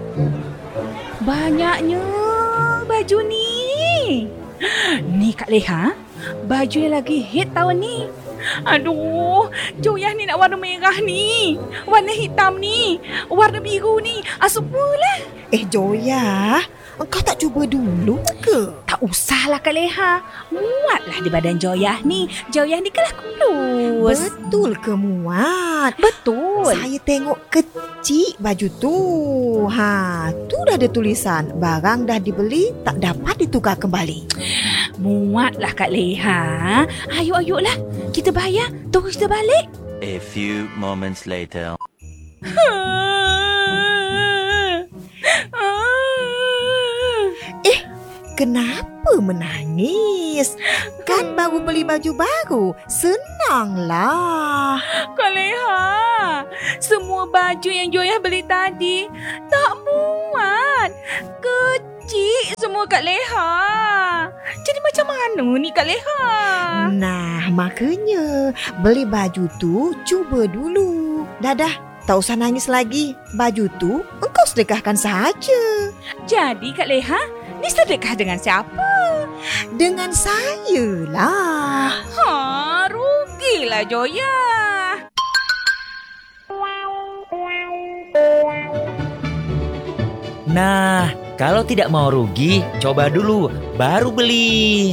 Banyaknya baju ni. Ni Kak Leha, baju yang lagi hit tahun ni. Aduh, Joyah ni nak warna merah ni, warna hitam ni, warna biru ni. Semualah. Joyah, engkau tak cuba dulu ke? Tak usahlah Kak Leha. Muatlah di badan Joyah ni. Joyah ni kalah kurus. Betul ke muat? Betul. Saya tengok kecil baju tu. Tu dah ada tulisan, barang dah dibeli tak dapat ditukar kembali. Muatlah Kak Leha. Ayuk-ayuklah. Kita bayar, terus kita balik. A few moments later. Kenapa menangis? Kan baru beli baju baru. Senanglah. Kak Leha, semua baju yang Joyah beli tadi tak muat. Kecil semua Kak Leha. Jadi macam mana ni Kak Leha? Nah, makanya beli baju tu cuba dulu. Dah, tak usah nangis lagi. Baju tu engkau sedekahkan saja. Jadi Kak Leha, ni sedekah dengan siapa? Dengan saya lah. Rugilah Joyah. Nah, kalau tidak mau rugi, coba dulu, baru beli.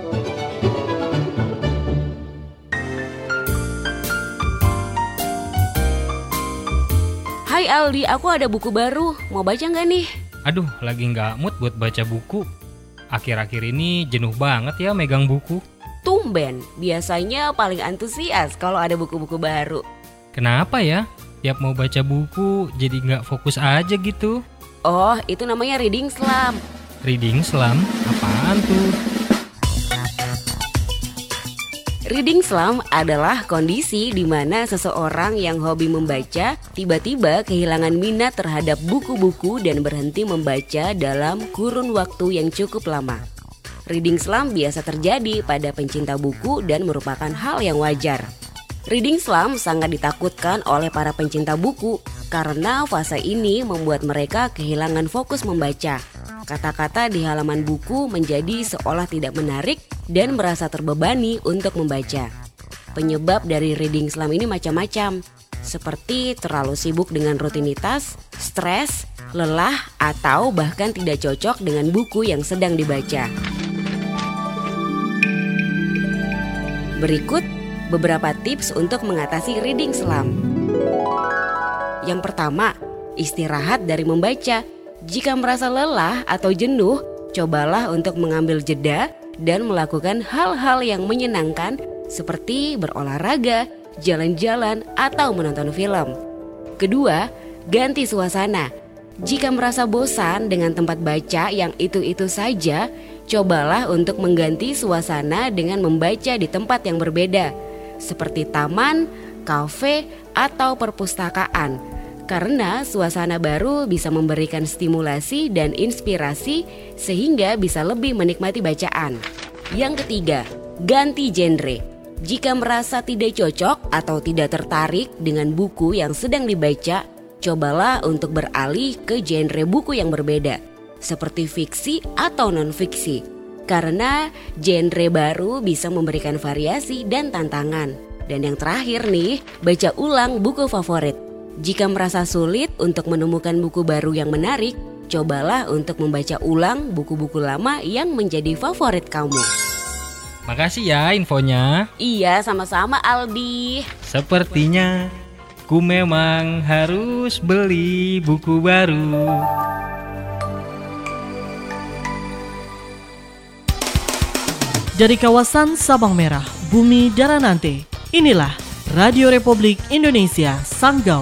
Hai Aldi, aku ada buku baru. Mau baca nggak nih? Aduh, lagi nggak mood buat baca buku. Akhir-akhir ini jenuh banget ya megang buku. Tumben, biasanya paling antusias kalau ada buku-buku baru. Kenapa ya? Tiap mau baca buku jadi nggak fokus aja gitu. Oh, itu namanya reading slump. Reading slump? Apaan tuh? Reading slump adalah kondisi di mana seseorang yang hobi membaca tiba-tiba kehilangan minat terhadap buku-buku dan berhenti membaca dalam kurun waktu yang cukup lama. Reading slump biasa terjadi pada pencinta buku dan merupakan hal yang wajar. Reading slump sangat ditakutkan oleh para pencinta buku karena fase ini membuat mereka kehilangan fokus membaca. Kata-kata di halaman buku menjadi seolah tidak menarik dan merasa terbebani untuk membaca. Penyebab dari reading slump ini macam-macam, seperti terlalu sibuk dengan rutinitas, stres, lelah, atau bahkan tidak cocok dengan buku yang sedang dibaca. Berikut beberapa tips untuk mengatasi reading slump. Yang pertama, istirahat dari membaca. Jika merasa lelah atau jenuh, cobalah untuk mengambil jeda dan melakukan hal-hal yang menyenangkan seperti berolahraga, jalan-jalan, atau menonton film. Kedua, ganti suasana. Jika merasa bosan dengan tempat baca yang itu-itu saja, cobalah untuk mengganti suasana dengan membaca di tempat yang berbeda, seperti taman, kafe, atau perpustakaan. Karena suasana baru bisa memberikan stimulasi dan inspirasi sehingga bisa lebih menikmati bacaan. Yang ketiga, ganti genre. Jika merasa tidak cocok atau tidak tertarik dengan buku yang sedang dibaca, cobalah untuk beralih ke genre buku yang berbeda, seperti fiksi atau non-fiksi. Karena genre baru bisa memberikan variasi dan tantangan. Dan yang terakhir nih, baca ulang buku favorit. Jika merasa sulit untuk menemukan buku baru yang menarik, cobalah untuk membaca ulang buku-buku lama yang menjadi favorit kamu. Makasih ya infonya. Iya, sama-sama Aldi. Sepertinya ku memang harus beli buku baru. Dari kawasan Sabang Merah, Bumi Daranante, inilah Radio Republik Indonesia Sanggau.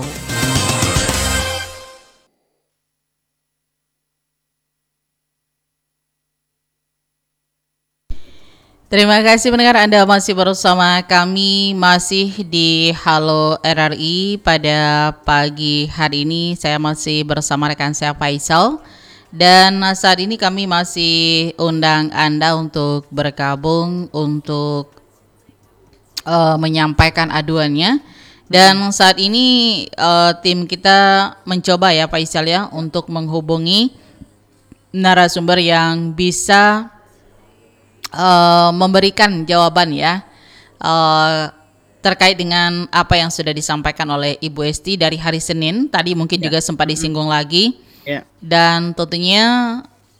Terima kasih pendengar, Anda masih bersama kami, masih di Halo RRI. Pada pagi hari ini saya masih bersama rekan saya Faisal. Dan saat ini kami masih undang Anda untuk bergabung untuk menyampaikan aduannya Dan saat ini tim kita mencoba ya Pak Isal ya untuk menghubungi narasumber yang bisa memberikan jawaban ya terkait dengan apa yang sudah disampaikan oleh Ibu Esti dari hari Senin tadi mungkin juga sempat disinggung lagi dan tentunya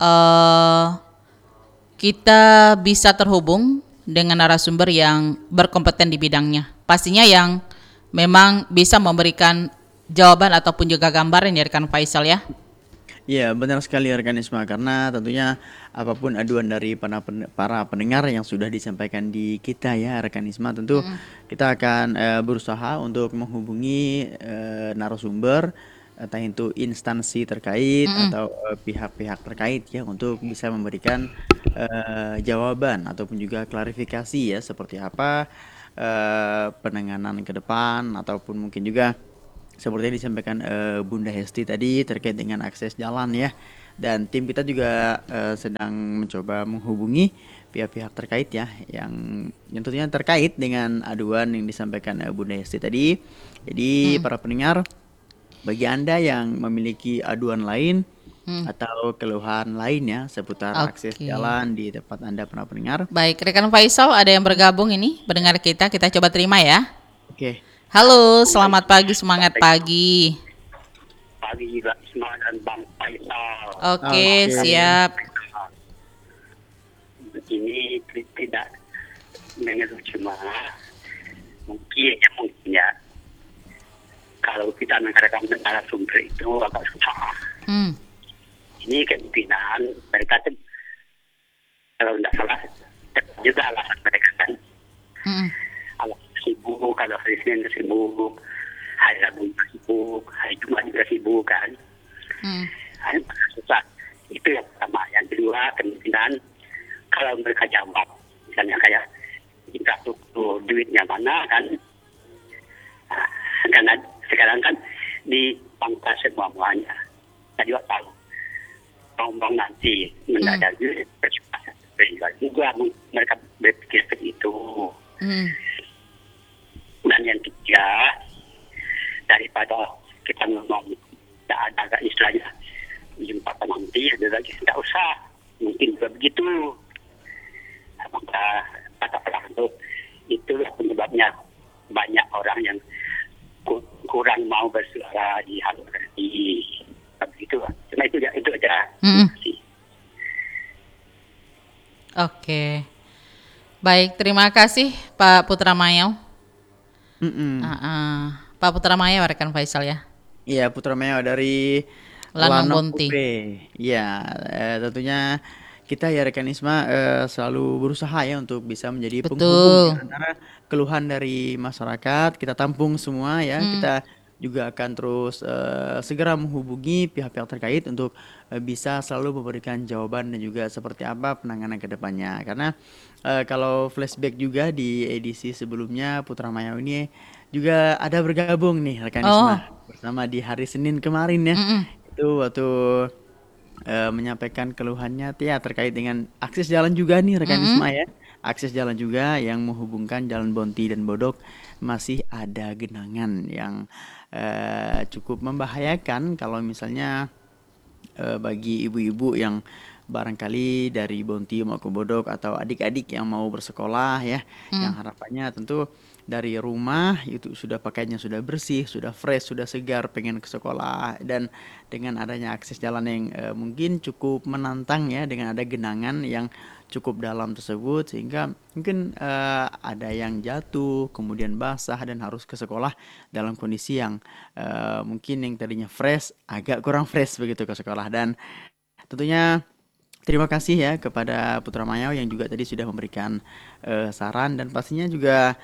kita bisa terhubung dengan narasumber yang berkompeten di bidangnya pastinya yang memang bisa memberikan jawaban ataupun juga gambaran ya rekan Faisal ya. Iya, benar sekali rekan Isma, karena tentunya apapun aduan dari para pendengar yang sudah disampaikan di kita ya rekan Isma, tentu kita akan berusaha untuk menghubungi narasumber entah itu instansi terkait atau pihak-pihak terkait ya untuk bisa memberikan jawaban ataupun juga klarifikasi ya seperti apa penanganan ke depan ataupun mungkin juga seperti yang disampaikan Bunda Hesti tadi terkait dengan akses jalan ya. Dan tim kita juga sedang mencoba menghubungi pihak-pihak terkait ya yang tentunya terkait dengan aduan yang disampaikan Bunda Hesti tadi. Jadi para pendengar, bagi Anda yang memiliki aduan lain atau keluhan lainnya seputar akses jalan di tempat Anda para pendengar. Baik, rekan Faisal ada yang bergabung ini pendengar kita coba terima ya. Oke. Halo, selamat pagi, semangat pagi. Pagi juga Isma dan Bang Faisal. Oke, siap. Ini tidak mengeluh cuma mungkin ya kalau kita mengadakan narasumber itu agak susah. Ini kemungkinan mereka tuh kalau tidak salah juga alasan mereka kan. Sibuk, kalau hari Senin sibuk, hari Rabu sibuk, hari Jumat juga sibuk kan. Susah. Itu yang pertama. Yang kedua kemungkinan kalau mereka jawab, misalnya kayak kita tuh duitnya mana kan. Karena sekarang kan di pangkas semuanya. Kita juga tahu. Bang nanti mendadak percepatan juga mereka berpikir seperti itu. Dan yang ketiga, daripada kita ngomong tidak ada istilahnya jumpa nanti, ada lagi tidak usah, mungkin juga begitu. Maka kata itu itulah penyebabnya banyak orang yang kurang mau bersuara di hal ini. Begitu, cuma itu aja. Oke, baik, terima kasih Pak Putra Mayau. Pak Putra Maya rekan Faisal ya. Iya, Putra Maya dari Lanang Bonti. Iya, tentunya kita ya rekan Isma selalu berusaha ya untuk bisa menjadi penghubung antara keluhan dari masyarakat, kita tampung semua ya. Kita juga akan terus segera menghubungi pihak-pihak terkait untuk bisa selalu memberikan jawaban dan juga seperti apa penanganan ke depannya. Karena kalau flashback juga di edisi sebelumnya Putra Maya ini juga ada bergabung nih rekan Isma bersama di hari Senin kemarin ya. Itu waktu menyampaikan keluhannya ya terkait dengan akses jalan juga nih rekan Isma ya. Akses jalan juga yang menghubungkan Jalan Bonti dan Bodok masih ada genangan yang cukup membahayakan kalau misalnya bagi ibu-ibu yang barangkali dari Bonti mau ke Bodok atau adik-adik yang mau bersekolah ya, yang harapannya tentu dari rumah itu sudah pakaiannya sudah bersih, sudah fresh, sudah segar, pengen ke sekolah, dan dengan adanya akses jalan yang mungkin cukup menantang ya, dengan ada genangan yang cukup dalam tersebut sehingga mungkin ada yang jatuh, kemudian basah dan harus ke sekolah dalam kondisi yang mungkin yang tadinya fresh agak kurang fresh begitu ke sekolah. Dan tentunya terima kasih ya kepada Putra Mayau yang juga tadi sudah memberikan saran, dan pastinya juga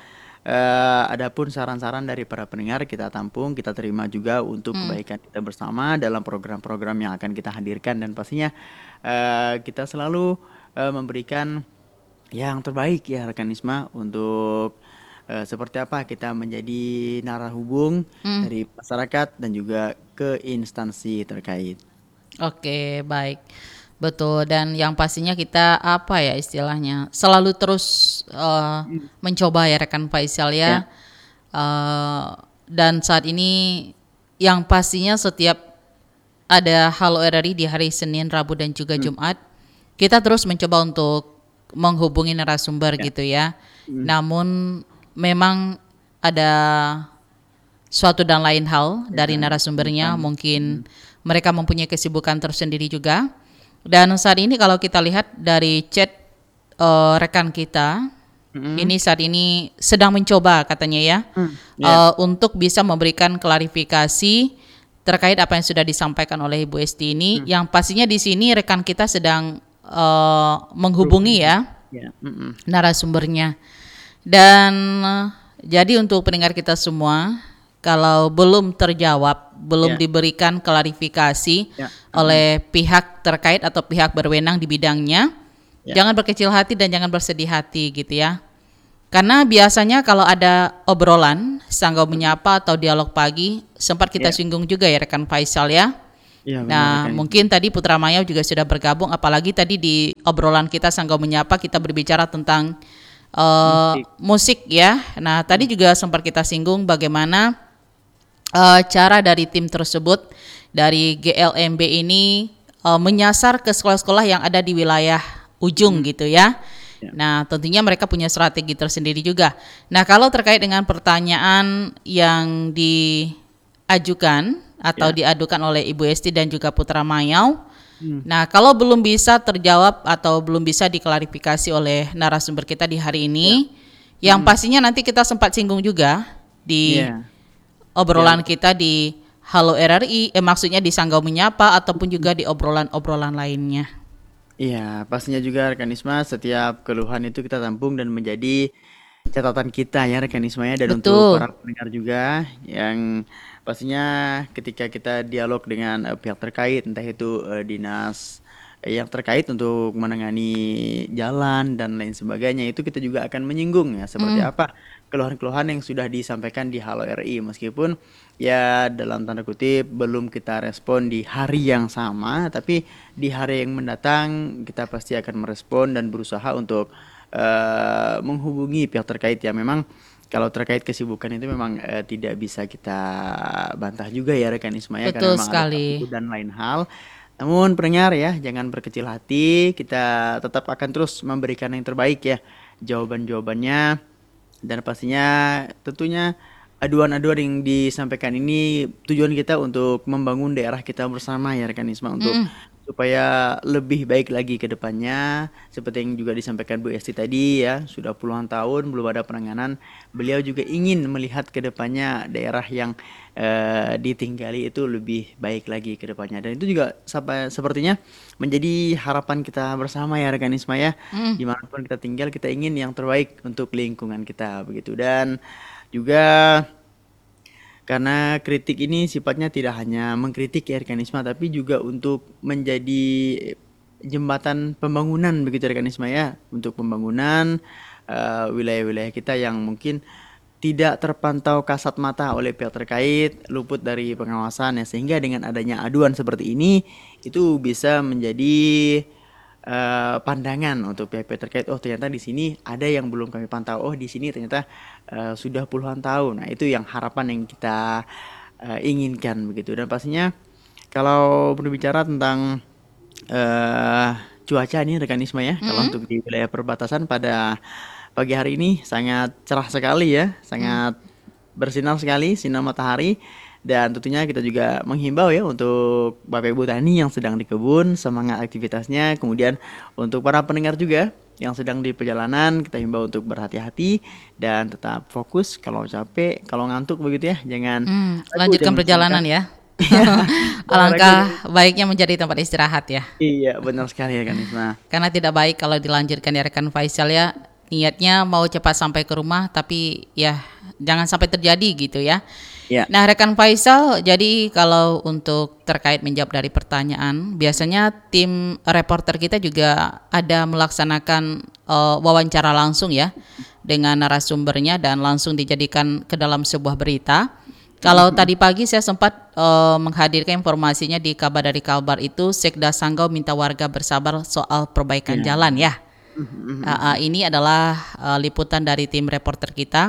adapun saran-saran dari para pendengar kita tampung, kita terima juga untuk kebaikan kita bersama dalam program-program yang akan kita hadirkan, dan pastinya kita selalu memberikan yang terbaik ya rekan Isma untuk seperti apa kita menjadi narahubung dari masyarakat dan juga ke instansi terkait. Oke, baik. Betul, dan yang pastinya kita apa ya istilahnya selalu terus mencoba ya rekan Faisal ya. dan saat ini yang pastinya setiap ada Halo RRI di hari Senin, Rabu dan juga Jumat, kita terus mencoba untuk menghubungi narasumber gitu ya. Namun memang ada suatu dan lain hal dari narasumbernya, mungkin mereka mempunyai kesibukan tersendiri juga. Dan saat ini kalau kita lihat dari chat rekan kita, ini saat ini sedang mencoba katanya ya, untuk bisa memberikan klarifikasi terkait apa yang sudah disampaikan oleh Ibu Esti ini. Yang pastinya di sini rekan kita sedang menghubungi ya narasumbernya. Dan jadi untuk pendengar kita semua, kalau belum terjawab, belum diberikan klarifikasi oleh pihak terkait atau pihak berwenang di bidangnya, jangan berkecil hati dan jangan bersedih hati gitu ya. Karena biasanya kalau ada obrolan, sanggau menyapa atau dialog pagi, sempat kita singgung juga ya rekan Faisal ya. Nah, mungkin tadi Putra Maya juga sudah bergabung, apalagi tadi di obrolan kita sanggau menyapa kita berbicara tentang musik ya. Nah, tadi juga sempat kita singgung bagaimana cara dari tim tersebut dari GLMB ini menyasar ke sekolah-sekolah yang ada di wilayah ujung gitu ya. Nah, tentunya mereka punya strategi tersendiri juga. Nah, kalau terkait dengan pertanyaan yang diajukan atau diadukan oleh Ibu Esti dan juga Putra Mayau, nah kalau belum bisa terjawab atau belum bisa diklarifikasi oleh narasumber kita di hari ini, yang pastinya nanti kita sempat singgung juga di obrolan kita di Halo RRI, maksudnya di Sanggau Menyapa ataupun juga di obrolan-obrolan lainnya. Iya, pastinya juga rekan Isma, setiap keluhan itu kita tampung dan menjadi catatan kita ya rekan Isma ya, dan untuk para pendengar juga yang pastinya ketika kita dialog dengan pihak terkait, entah itu dinas yang terkait untuk menangani jalan dan lain sebagainya, itu kita juga akan menyinggung ya seperti apa keluhan-keluhan yang sudah disampaikan di Halo RI, meskipun ya dalam tanda kutip belum kita respon di hari yang sama, tapi di hari yang mendatang kita pasti akan merespon dan berusaha untuk menghubungi pihak terkait ya. Memang kalau terkait kesibukan itu memang tidak bisa kita bantah juga ya rekan Ismaya, karena memang ada waktu dan lain hal. Namun pendengar ya, jangan berkecil hati, kita tetap akan terus memberikan yang terbaik ya jawaban-jawabannya. Dan pastinya tentunya aduan-aduan yang disampaikan ini tujuan kita untuk membangun daerah kita bersama ya rekan Isma, untuk supaya lebih baik lagi ke depannya. Seperti yang juga disampaikan Bu Esti tadi ya, sudah puluhan tahun belum ada penanganan. Beliau juga ingin melihat ke depannya daerah yang ditinggali itu lebih baik lagi ke depannya. Dan itu juga sepertinya menjadi harapan kita bersama ya rekan Isma ya. Dimanapun kita tinggal, kita ingin yang terbaik untuk lingkungan kita begitu. Dan juga karena kritik ini sifatnya tidak hanya mengkritik ya rekan Isma, tapi juga untuk menjadi jembatan pembangunan begitu rekan Isma ya, untuk pembangunan wilayah-wilayah kita yang mungkin tidak terpantau kasat mata oleh pihak terkait, luput dari pengawasan ya, sehingga dengan adanya aduan seperti ini itu bisa menjadi pandangan untuk pihak-pihak terkait. Oh ternyata di sini ada yang belum kami pantau. Oh di sini ternyata sudah puluhan tahun. Nah itu yang harapan yang kita inginkan begitu. Dan pastinya kalau berbicara tentang cuaca ini rekan Isma ya, kalau untuk di wilayah perbatasan pada pagi hari ini sangat cerah sekali ya, sangat bersinar sekali sinar matahari. Dan tentunya kita juga menghimbau ya untuk Bapak Ibu Tani yang sedang di kebun, semangat aktivitasnya. Kemudian untuk para pendengar juga yang sedang di perjalanan, kita himbau untuk berhati-hati dan tetap fokus. Kalau capek, kalau ngantuk begitu ya, jangan lanjutkan perjalanan ya. Alangkah baiknya menjadi tempat istirahat ya. Iya benar sekali ya kan Isma. Karena tidak baik kalau dilanjutkan ya rekan Faisal ya. Niatnya mau cepat sampai ke rumah, tapi ya jangan sampai terjadi gitu ya. Nah rekan Faisal, jadi kalau untuk terkait menjawab dari pertanyaan, biasanya tim reporter kita juga ada melaksanakan wawancara langsung ya dengan narasumbernya dan langsung dijadikan ke dalam sebuah berita. Kalau tadi pagi saya sempat menghadirkan informasinya di kabar dari Kalbar itu, Sekda Sanggau minta warga bersabar soal perbaikan jalan ya. Ini adalah liputan dari tim reporter kita.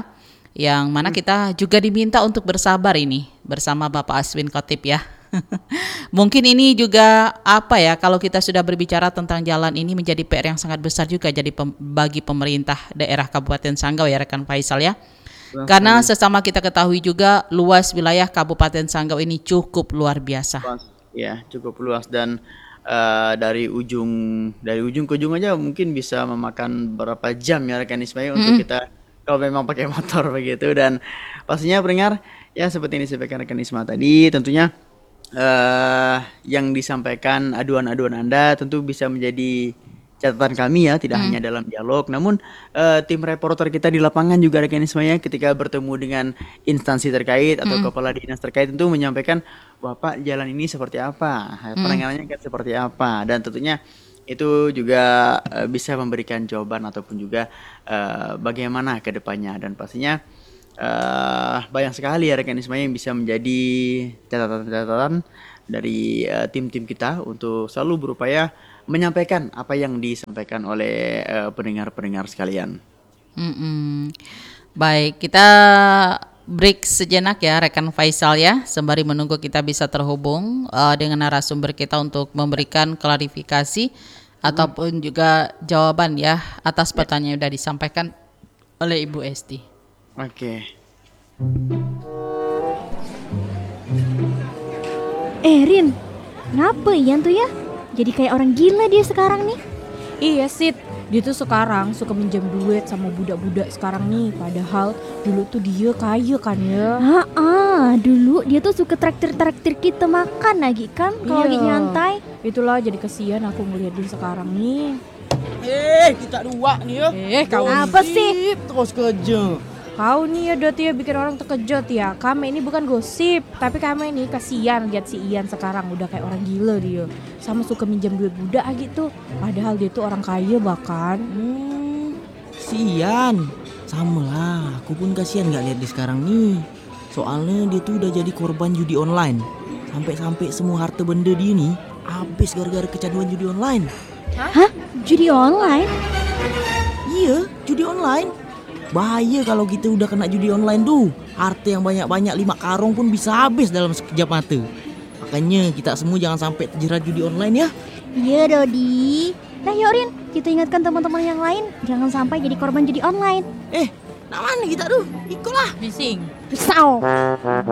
Yang mana kita juga diminta untuk bersabar ini bersama Bapak Aswin Khotib ya. Mungkin ini juga kalau kita sudah berbicara tentang jalan ini menjadi PR yang sangat besar juga jadi bagi pemerintah daerah Kabupaten Sanggau ya rekan Faisal ya. Karena sesama kita ketahui juga luas wilayah Kabupaten Sanggau ini cukup luar biasa. Ya, cukup luas dan dari ujung ke ujung aja mungkin bisa memakan berapa jam ya rekan Ismail untuk kita kalau memang pakai motor begitu. Dan pastinya pendengar ya seperti yang disampaikan rekan Ismail tadi, tentunya yang disampaikan aduan-aduan Anda tentu bisa menjadi catatan kami ya, tidak hanya dalam dialog, namun tim reporter kita di lapangan juga rekan Ismail ketika bertemu dengan instansi terkait atau kepala dinas terkait tentu menyampaikan, Bapak jalan ini seperti apa, penanganannya kan seperti apa, dan tentunya itu juga bisa memberikan jawaban ataupun juga bagaimana ke depannya. Dan pastinya banyak sekali ya rekan Ismail yang bisa menjadi catatan-catatan dari tim-tim kita untuk selalu berupaya menyampaikan apa yang disampaikan oleh pendengar-pendengar sekalian. Baik, kita break sejenak ya rekan Faisal ya, sembari menunggu kita bisa terhubung dengan narasumber kita untuk memberikan klarifikasi ataupun juga jawaban ya atas pertanyaan yang sudah disampaikan oleh Ibu Esti. Oke. Rin, kenapa Ian tuh ya? Jadi kayak orang gila dia sekarang nih. Iya Sid, dia tuh sekarang suka minjem duit sama budak-budak sekarang nih. Padahal dulu tuh dia kaya kan ya. Dulu dia tuh suka traktir-traktir kita makan lagi kan kalau lagi nyantai. Itulah jadi kasihan aku ngeliat dia sekarang nih. Kita dua nih ya. Kau apa sih? Terus kerja. Kau nih ya Dot ya bikin orang terkejut ya. Kami ini bukan gosip, tapi kami ini kasihan lihat si Ian sekarang udah kayak orang gila dia. Sama suka minjem duit budak gitu. Padahal dia tuh orang kaya bahkan. Si Ian, sama lah. Aku pun kasihan nggak lihat dia sekarang nih. Soalnya dia tuh udah jadi korban judi online. Sampai-sampai semua harta benda dia nih habis gara-gara kecanduan judi online. Hah? Judi online? Iya, judi online. Bahaya kalau kita udah kena judi online tuh. Harta yang banyak-banyak 5 karung pun bisa habis dalam sekejap mata. Makanya kita semua jangan sampai terjerat judi online ya. Iya Dodi. Nah Yorin, kita ingatkan teman-teman yang lain jangan sampai jadi korban judi online. Nah mana kita tuh? Ikutlah. Bising. Risau.